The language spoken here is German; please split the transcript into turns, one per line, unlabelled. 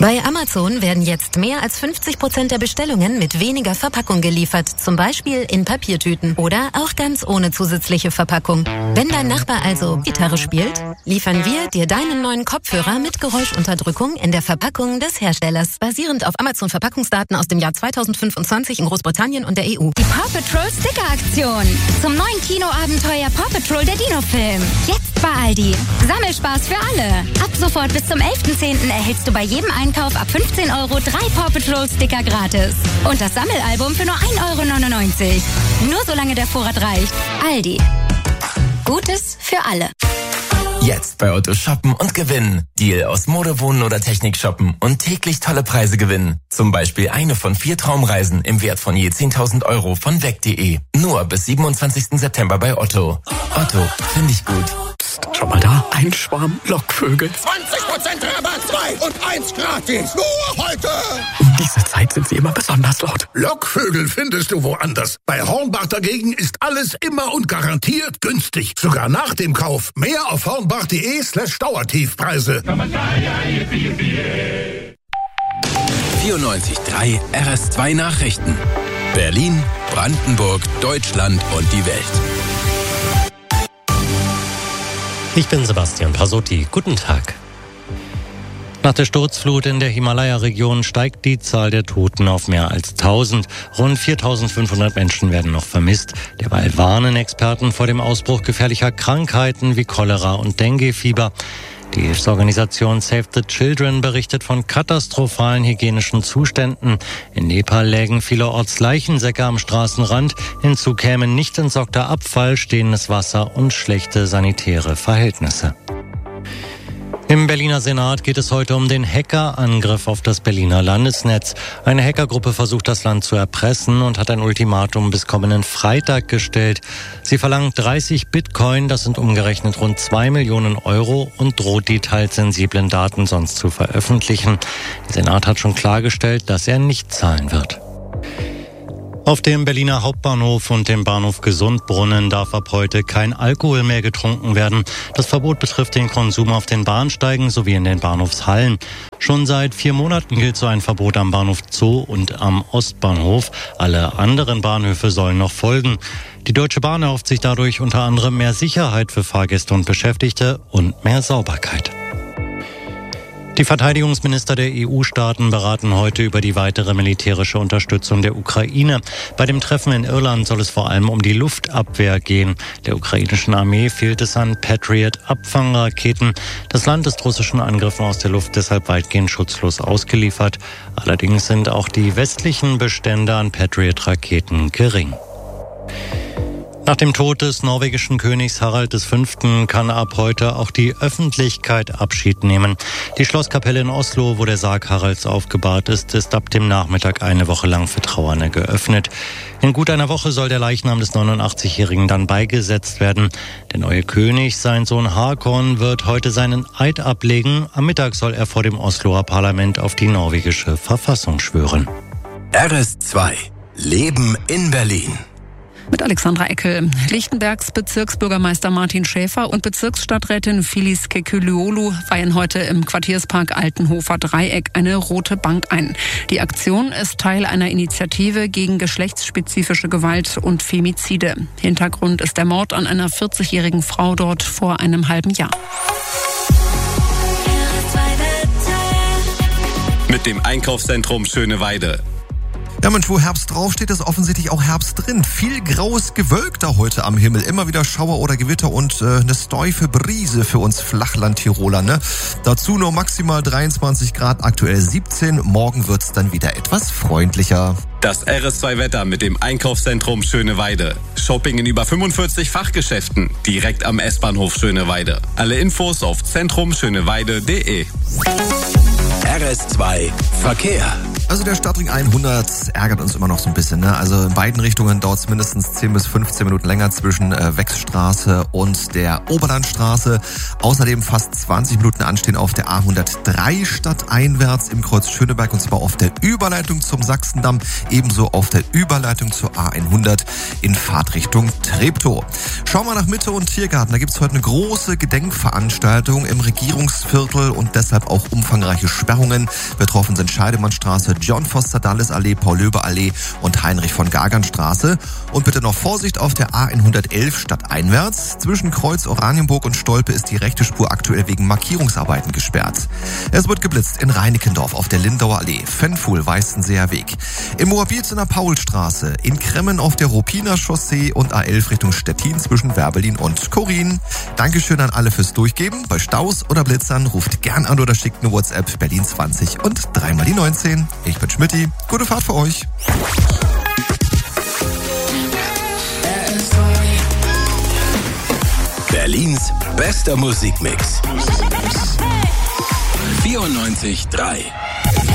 Bei Amazon werden jetzt mehr als 50% der Bestellungen mit weniger Verpackung geliefert, zum Beispiel in Papiertüten oder auch ganz ohne zusätzliche Verpackung. Wenn dein Nachbar also Gitarre spielt, liefern wir dir deinen neuen Kopfhörer mit Geräuschunterdrückung in der Verpackung des Herstellers, basierend auf Amazon-Verpackungsdaten aus dem Jahr 2025 in Großbritannien und der EU.
Die Paw Patrol Sticker-Aktion zum neuen Kinoabenteuer Paw Patrol der Dino-Film. Jetzt bei Aldi. Sammelspaß für alle. Ab sofort bis zum 11.10. erhältst du bei jedem Einkauf ab 15 Euro 3 Paw Patrol Sticker gratis. Und das Sammelalbum für nur 1,99 Euro. Nur solange der Vorrat reicht. Aldi. Gutes für alle.
Jetzt bei Otto shoppen und gewinnen. Deal aus Mode, Wohnen oder Technik shoppen und täglich tolle Preise gewinnen. Zum Beispiel eine von 4 Traumreisen im Wert von je 10.000 Euro von weg.de. Nur bis 27. September bei Otto. Otto, finde ich gut.
Psst, schau mal da, ein Schwarm Lockvögel.
20% Rabatt, 2 und 1 gratis. Nur heute.
Um diese Zeit sind sie immer besonders laut.
Lockvögel findest du woanders. Bei Hornbach dagegen ist alles immer und garantiert günstig. Sogar nach dem Kauf. Mehr auf hornbach.de/Dauertiefpreise.
94.3 RS2 Nachrichten. Berlin, Brandenburg, Deutschland und die Welt.
Ich bin Sebastian Pasotti. Guten Tag. Nach der Sturzflut in der Himalaya-Region steigt die Zahl der Toten auf mehr als 1000. Rund 4.500 Menschen werden noch vermisst. Derweil warnen Experten vor dem Ausbruch gefährlicher Krankheiten wie Cholera und Dengue-Fieber. Die Hilfsorganisation Save the Children berichtet von katastrophalen hygienischen Zuständen. In Nepal lägen vielerorts Leichensäcke am Straßenrand. Hinzu kämen nicht entsorgter Abfall, stehendes Wasser und schlechte sanitäre Verhältnisse. Im Berliner Senat geht es heute um den Hackerangriff auf das Berliner Landesnetz. Eine Hackergruppe versucht, das Land zu erpressen und hat ein Ultimatum bis kommenden Freitag gestellt. Sie verlangt 30 Bitcoin, das sind umgerechnet rund 2 Millionen Euro, und droht, die teils sensiblen Daten sonst zu veröffentlichen. Der Senat hat schon klargestellt, dass er nicht zahlen wird. Auf dem Berliner Hauptbahnhof und dem Bahnhof Gesundbrunnen darf ab heute kein Alkohol mehr getrunken werden. Das Verbot betrifft den Konsum auf den Bahnsteigen sowie in den Bahnhofshallen. Schon seit 4 Monaten gilt so ein Verbot am Bahnhof Zoo und am Ostbahnhof. Alle anderen Bahnhöfe sollen noch folgen. Die Deutsche Bahn erhofft sich dadurch unter anderem mehr Sicherheit für Fahrgäste und Beschäftigte und mehr Sauberkeit. Die Verteidigungsminister der EU-Staaten beraten heute über die weitere militärische Unterstützung der Ukraine. Bei dem Treffen in Irland soll es vor allem um die Luftabwehr gehen. Der ukrainischen Armee fehlt es an Patriot-Abfangraketen. Das Land ist russischen Angriffen aus der Luft deshalb weitgehend schutzlos ausgeliefert. Allerdings sind auch die westlichen Bestände an Patriot-Raketen gering. Nach dem Tod des norwegischen Königs Harald V. kann ab heute auch die Öffentlichkeit Abschied nehmen. Die Schlosskapelle in Oslo, wo der Sarg Haralds aufgebahrt ist, ist ab dem Nachmittag eine Woche lang für Trauernde geöffnet. In gut einer Woche soll der Leichnam des 89-Jährigen dann beigesetzt werden. Der neue König, sein Sohn Håkon, wird heute seinen Eid ablegen. Am Mittag soll er vor dem Osloer Parlament auf die norwegische Verfassung schwören.
RS2 Leben in Berlin.
Mit Alexandra Eckel. Lichtenbergs Bezirksbürgermeister Martin Schäfer und Bezirksstadträtin Filiz Kekülüoğlu weihen heute im Quartierspark Altenhofer Dreieck eine rote Bank ein. Die Aktion ist Teil einer Initiative gegen geschlechtsspezifische Gewalt und Femizide. Hintergrund ist der Mord an einer 40-jährigen Frau dort vor einem halben Jahr.
Mit dem Einkaufszentrum Schöneweide.
Ja Mensch, wo Herbst draufsteht, ist offensichtlich auch Herbst drin. Viel graues Gewölk da heute am Himmel. Immer wieder Schauer oder Gewitter und eine steife Brise für uns Flachland-Tiroler. Ne? Dazu nur maximal 23 Grad, aktuell 17. Morgen wird's dann wieder etwas freundlicher.
Das RS2-Wetter mit dem Einkaufszentrum Schöneweide. Shopping in über 45 Fachgeschäften, direkt am S-Bahnhof Schöneweide. Alle Infos auf zentrumschöneweide.de. RS2 Verkehr.
Also der Stadtring 100 ärgert uns immer noch so ein bisschen, ne? Also in beiden Richtungen dauert es mindestens 10 bis 15 Minuten länger zwischen Wechsstraße und der Oberlandstraße. Außerdem fast 20 Minuten Anstehen auf der A103 stadteinwärts im Kreuz Schöneberg, und zwar auf der Überleitung zum Sachsendamm, ebenso auf der Überleitung zur A100 in Fahrtrichtung Treptow. Schauen wir nach Mitte und Tiergarten. Da gibt's heute eine große Gedenkveranstaltung im Regierungsviertel und deshalb auch umfangreiche Sperrungen. Betroffen sind Scheidemannstraße, John-Foster-Dulles-Allee, Paul-Löbe-Allee und Heinrich-von-Gagern-Straße. Und bitte noch Vorsicht auf der A111 stadteinwärts. Zwischen Kreuz Oranienburg und Stolpe ist die rechte Spur aktuell wegen Markierungsarbeiten gesperrt. Es wird geblitzt in Reinickendorf auf der Lindauer Allee, Fenfuhl-Weißenseer Weg. Im Moabit-Ziner Paulstraße, in Kremmen auf der Ruppiner Chaussee und A11 Richtung Stettin zwischen Werbelin und Korin. Dankeschön an alle fürs Durchgeben. Bei Staus oder Blitzern ruft gern an oder schickt eine WhatsApp Berlin 20 und 3 mal die 19. Ich bin Schmidti. Gute Fahrt für euch.
Berlins bester Musikmix. 94.3